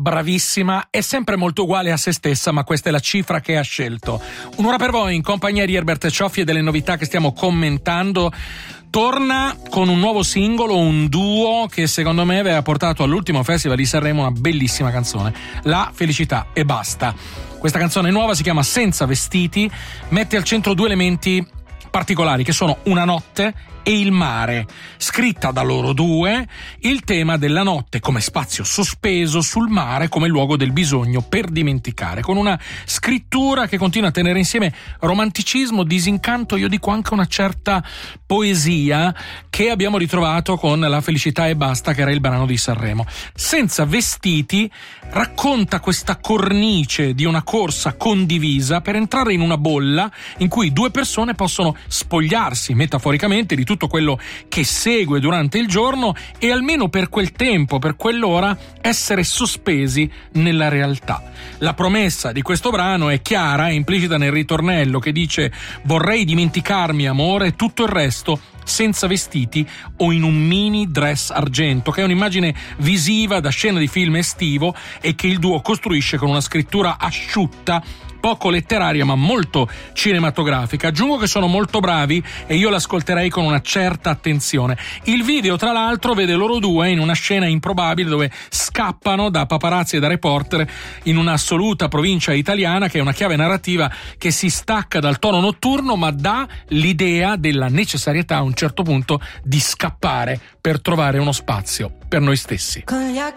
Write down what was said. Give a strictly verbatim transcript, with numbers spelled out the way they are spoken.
bravissima, è sempre molto uguale a se stessa, ma questa è la cifra che ha scelto. Un'ora per voi in compagnia di Herbert Cioffi e delle novità che stiamo commentando. Torna con un nuovo singolo, un duo che secondo me aveva portato all'ultimo Festival di Sanremo una bellissima canzone, La felicità e basta. Questa canzone nuova si chiama Senza vestiti, mette al centro due elementi particolari che sono una notte e il mare, scritta da loro due, il tema della notte come spazio sospeso sul mare come luogo del bisogno per dimenticare, con una scrittura che continua a tenere insieme romanticismo, disincanto, io dico anche una certa poesia che abbiamo ritrovato con La felicità e basta, che era il brano di Sanremo. Senza vestiti racconta questa cornice di una corsa condivisa per entrare in una bolla in cui due persone possono spogliarsi metaforicamente di tutto quello che segue durante il giorno e almeno per quel tempo, per quell'ora, essere sospesi nella realtà. La promessa di questo brano è chiara, è implicita nel ritornello che dice: vorrei dimenticarmi, amore, tutto il resto senza vestiti o in un mini dress argento, che è un'immagine visiva da scena di film estivo e che il duo costruisce con una scrittura asciutta, poco letteraria ma molto cinematografica. Aggiungo che sono molto bravi e io l'ascolterei con una certa attenzione. Il video, tra l'altro, vede loro due in una scena improbabile dove scappano da paparazzi e da reporter in un'assoluta provincia italiana, che è una chiave narrativa che si stacca dal tono notturno ma dà l'idea della necessarietà a un certo punto di scappare per trovare uno spazio per noi stessi. Con gli occhi